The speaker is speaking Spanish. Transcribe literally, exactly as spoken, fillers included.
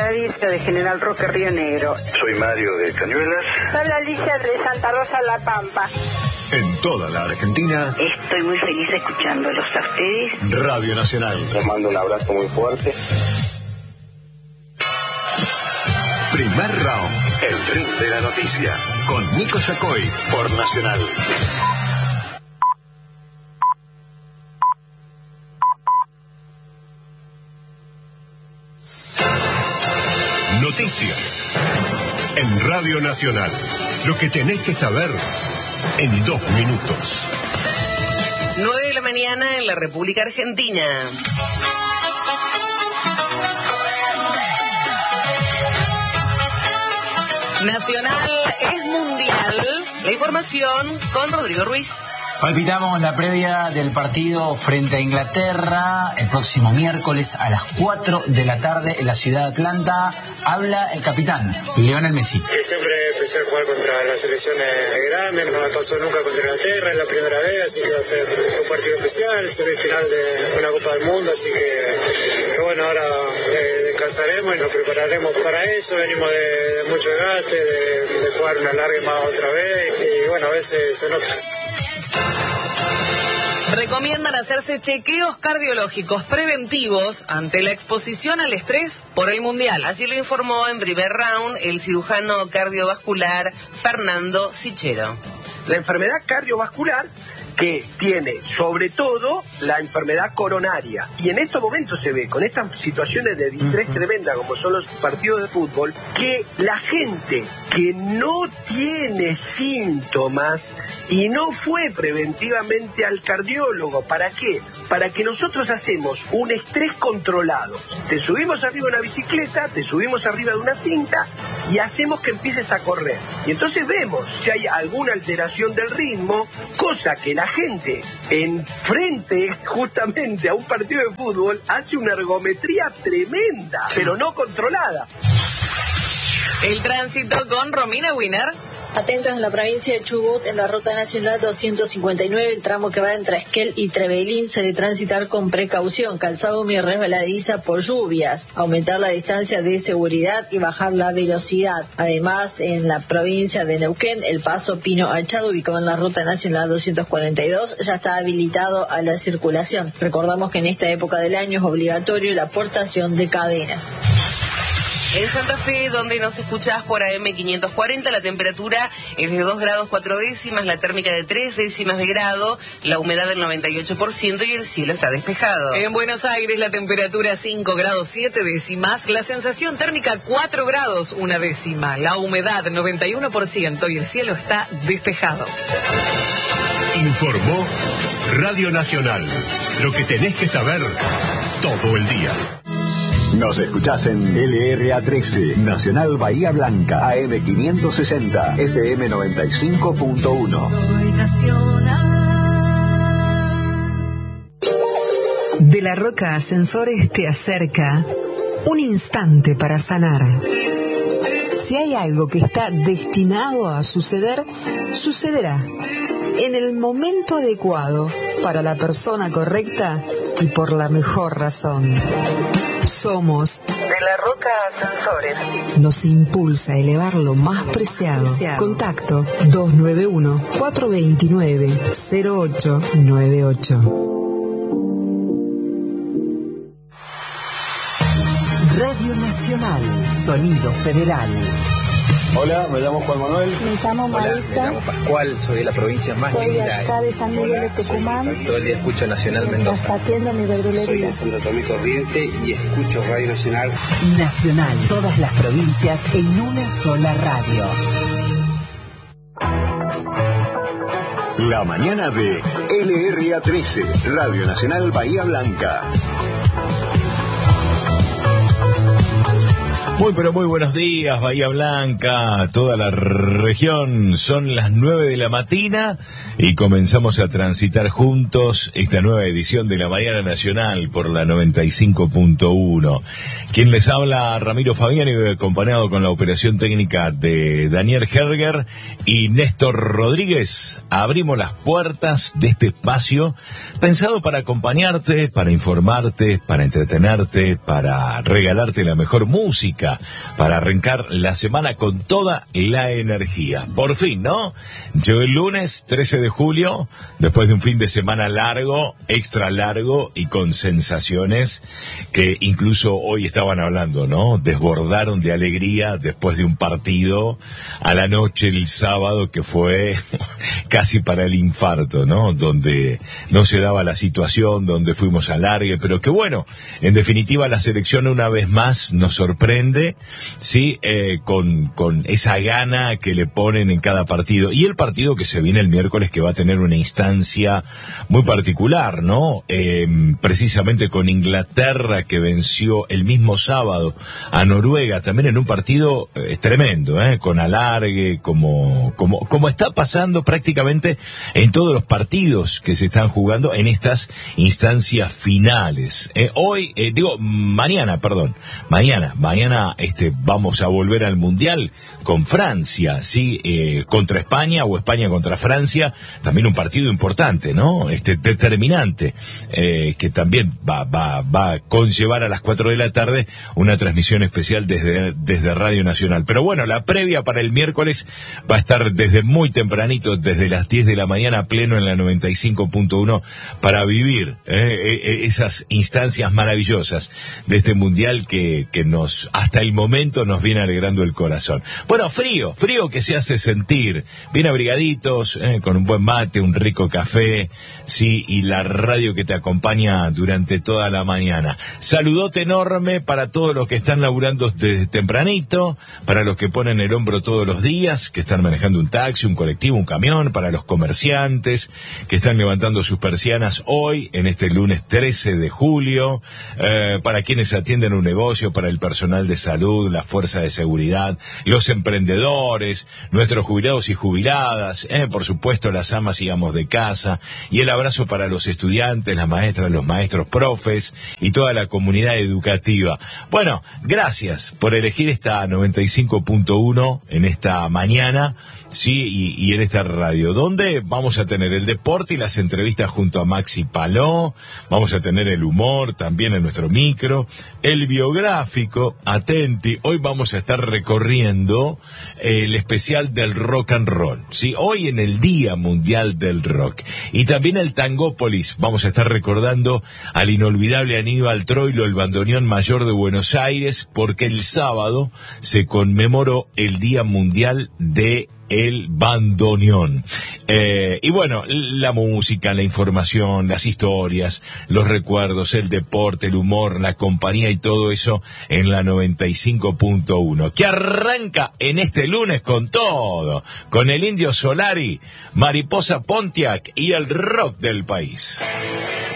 Gladys de General Roque, Río Negro. Soy Mario de Cañuelas. Soy Alicia de Santa Rosa, La Pampa. En toda la Argentina. Estoy muy feliz escuchándolos a ustedes. Radio Nacional. Les mando un abrazo muy fuerte. Primer round. El ring de la noticia. Con Nico Yacoy por Nacional. Noticias. En Radio Nacional. Lo que tenés que saber en dos minutos. nueve de la mañana en la República Argentina. Nacional es mundial. La información con Rodrigo Ruiz. Palpitamos la previa del partido frente a Inglaterra el próximo miércoles a las cuatro de la tarde en la ciudad de Atlanta. Habla el capitán, Lionel Messi. Es siempre especial jugar contra las selecciones grandes, no me pasó nunca contra Inglaterra, es la primera vez, así que va a ser un partido especial, semifinal de una Copa del Mundo, así que, que bueno, ahora eh, descansaremos y nos prepararemos para eso, venimos de, de mucho desgaste, de, de jugar una larga más otra vez, y bueno, a veces se nota. Recomiendan hacerse chequeos cardiológicos preventivos ante la exposición al estrés por el Mundial. Así lo informó en primer round el cirujano cardiovascular Fernando Sichero. La enfermedad cardiovascular que tiene sobre todo la enfermedad coronaria. Y en estos momentos se ve, con estas situaciones de distrés tremenda como son los partidos de fútbol, que la gente que no tiene síntomas y no fue preventivamente al cardiólogo, ¿para qué? Para que nosotros hacemos un estrés controlado. Te subimos arriba de una bicicleta, te subimos arriba de una cinta y hacemos que empieces a correr. Y entonces vemos si hay alguna alteración del ritmo, cosa que la gente en frente justamente a un partido de fútbol hace una ergometría tremenda, pero no controlada. El tránsito con Romina Wiener. Atentos en la provincia de Chubut, en la ruta nacional doscientos cincuenta y nueve, el tramo que va entre Esquel y Trevelín, se debe transitar con precaución, calzado muy resbaladiza por lluvias, aumentar la distancia de seguridad y bajar la velocidad. Además, en la provincia de Neuquén, el paso Pino Achado, ubicado en la ruta nacional doscientos cuarenta y dos, ya está habilitado a la circulación. Recordamos que en esta época del año es obligatorio la portación de cadenas. En Santa Fe, donde nos escuchás por A M quinientos cuarenta, la temperatura es de dos grados cuatro décimas, la térmica de tres décimas de grado, la humedad del noventa y ocho por ciento y el cielo está despejado. En Buenos Aires, la temperatura cinco grados siete décimas, la sensación térmica cuatro grados una décima, la humedad noventa y uno por ciento y el cielo está despejado. Informó Radio Nacional. Lo que tenés que saber todo el día. Nos escuchás en L R A trece, Nacional Bahía Blanca, A M quinientos sesenta, F M noventa y cinco punto uno. Soy Nacional. De la Roca Ascensores te acerca un instante para sanar. Si hay algo que está destinado a suceder, sucederá en el momento adecuado, para la persona correcta y por la mejor razón. Somos De la Roca Ascensores. Nos impulsa a elevar lo más preciado. Contacto dos nueve uno, cuatro dos nueve, cero ocho nueve ocho. Radio Nacional, Sonido Federal. Hola, me llamo Juan Manuel. Me llamo Marita. Hola, me llamo Pascual, soy de la provincia más soy linda. Soy de acá de San Miguel de Tucumán. Todo el día escucho Nacional Mendoza. Atiendo mi verdulería. Soy de Santo Tomé Corriente y escucho Radio Nacional. Nacional, todas las provincias en una sola radio. La mañana de L R A trece, Radio Nacional Bahía Blanca. Muy pero muy buenos días, Bahía Blanca, toda la región. Son las nueve de la mañana y comenzamos a transitar juntos esta nueva edición de la Mañana Nacional por la noventa y cinco punto uno. Quien les habla, Ramiro Fabián, y acompañado con la operación técnica de Daniel Herger y Néstor Rodríguez. Abrimos las puertas de este espacio pensado para acompañarte, para informarte, para entretenerte, para regalarte la mejor música Blanca, para arrancar la semana con toda la energía. Por fin, ¿no? Llegó el lunes trece de julio, después de un fin de semana largo, extra largo y con sensaciones que incluso hoy estaban hablando, ¿no? Desbordaron de alegría después de un partido a la noche el sábado que fue casi para el infarto, ¿no? Donde no se daba la situación, donde fuimos a largue, pero que bueno, en definitiva la selección una vez más nos sorprende, sí, eh, con, con esa gana que le ponen en cada partido. Y el partido que se viene el miércoles, que va a tener una instancia muy particular, ¿no? Eh, precisamente con Inglaterra, que venció el mismo sábado a Noruega, también en un partido eh, tremendo, ¿eh? Con alargue, como, como, como está pasando prácticamente en todos los partidos que se están jugando en estas instancias finales. Eh, hoy, eh, digo, mañana, perdón, mañana, mañana este, vamos a volver al Mundial con Francia, sí, eh, contra España o España contra Francia, también un partido importante, ¿no? Este, determinante, eh, que también va, va, va a conllevar a las cuatro de la tarde una transmisión especial desde, desde Radio Nacional. Pero bueno, la previa para el miércoles va a estar desde muy tempranito, desde las diez de la mañana, pleno en la noventa y cinco punto uno, para vivir eh, esas instancias maravillosas de este Mundial que, que nos, hasta el momento, nos viene alegrando el corazón. Bueno, frío, frío que se hace sentir, bien abrigaditos, eh, con un buen mate, un rico café, sí, y la radio que te acompaña durante toda la mañana. Saludote enorme para todos los que están laburando desde tempranito, para los que ponen el hombro todos los días, que están manejando un taxi, un colectivo, un camión, para los comerciantes que están levantando sus persianas hoy, en este lunes trece de julio, eh, para quienes atienden un negocio, para el personal de salud, la fuerza de seguridad, los emprendedores, nuestros jubilados y jubiladas, eh, por supuesto las amas y amos de casa, y el abrazo para los estudiantes, las maestras, los maestros, profes y toda la comunidad educativa. Bueno, gracias por elegir esta noventa y cinco punto uno en esta mañana, sí, y, y en esta radio, donde vamos a tener el deporte y las entrevistas junto a Maxi Paló, vamos a tener el humor también en nuestro micro, el biográfico, atenti, hoy vamos a estar recorriendo eh, el especial del rock and roll, sí, hoy en el Día Mundial del Rock, y también el Tangópolis, vamos a estar recordando al inolvidable Aníbal Troilo, el bandoneón mayor de Buenos Aires, porque el sábado se conmemoró el Día Mundial de el bandoneón. Eh, y bueno, la música, la información, las historias, los recuerdos, el deporte, el humor, la compañía y todo eso en la noventa y cinco punto uno, que arranca en este lunes con todo, con el Indio Solari, Mariposa Pontiac y el rock del país.